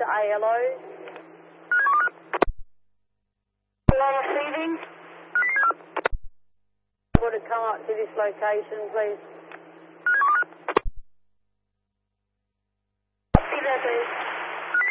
to ALO. Hello, receiving. Would it come up to this location, please?